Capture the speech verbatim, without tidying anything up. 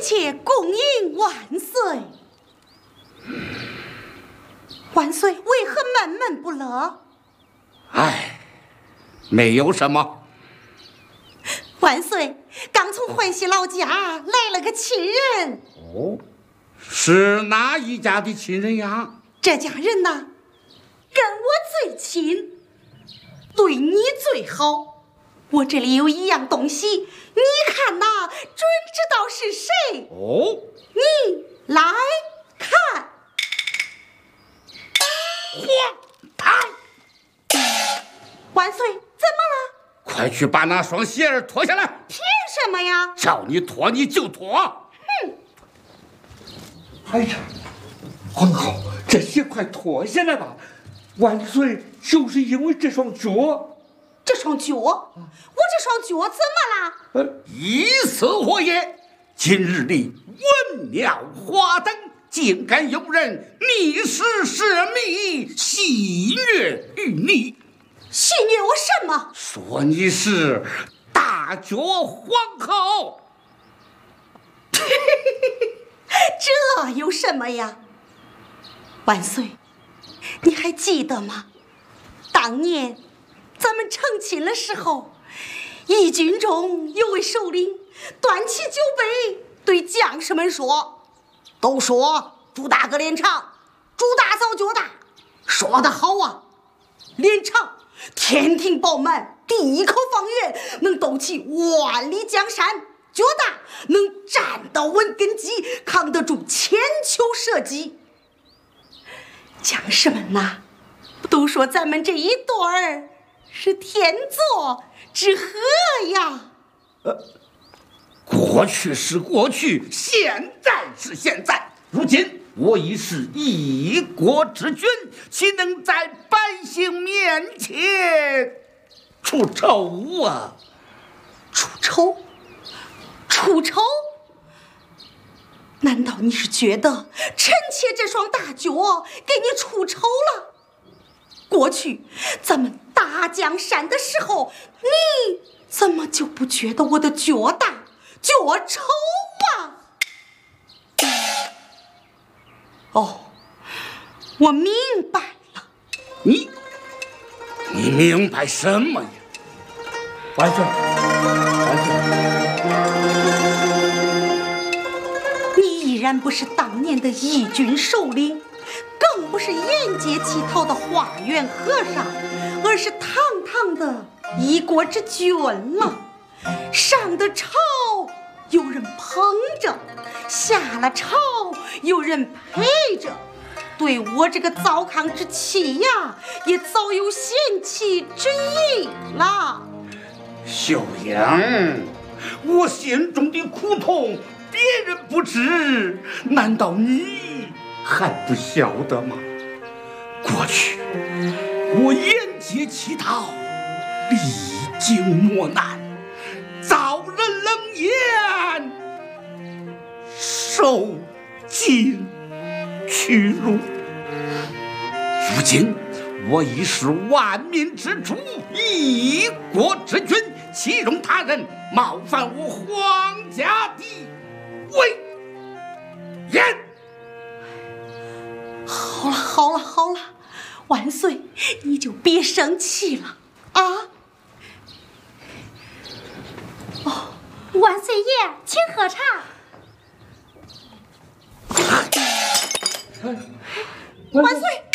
切恭迎万岁。万岁为何闷闷不乐？ 哎，没有什么。 万岁，刚从淮西老家来了个亲人。 哦，是哪一家的亲人呀？ 这家人呐，跟我最亲，对你最好。我这里有一样东西，你看呐，准知道是谁。 哦， 你来看。 荒唐！ 万岁，怎么了？ 快去把那双鞋儿脱下来！ 凭什么呀？ 叫你脱你就脱！ 哼！ 哎呀，皇后，这鞋快脱下来吧！万岁就是因为这双脚。 这双脚？我这双脚怎么了？ 呃， 一次火也，今日里文庙华灯，竟敢有人逆施设密，戏谑于你。 戏谑我什么？ 说你是大脚皇后。 这有什么呀？万岁，你还记得吗？当年咱们成亲的时候，义军中有位首领端起酒杯对将士们说，都说朱大哥脸长，朱大嫂脚大，说得好啊，脸长天庭饱满，地口方圆，能斗起万里江山，脚大能站到稳根基，扛得住千秋社稷。将士们呐，都说咱们这一对儿是天作之合呀。 呃，过去是过去，现在是现在，如今我已是一国之君，岂能在百姓面前出丑啊？ 出丑？出丑？难道你是觉得臣妾这双大脚给你出丑了？过去咱们打江山的时候，你怎么就不觉得我的脚大脚丑啊？哦，我明白了。 你你明白什么呀？ 万岁，万岁！ 你依然不是当年的义军首领，更不是沿街乞讨的花园和尚，而是堂堂的一国之君了。上的朝有人捧着，下了朝有人陪着，对我这个糟糠之妻呀，也早有嫌弃之意了。 秀英，我心中的苦痛别人不知，难道你还不晓得吗？过去我沿街乞讨，历经磨难，遭人冷眼，受尽屈辱。如今我已是万民之主，一国之君，岂容他人冒犯我皇家的威严？ 好了好了好了，万岁，你就别生气了啊！ 哦，万岁爷，请喝茶。 万岁！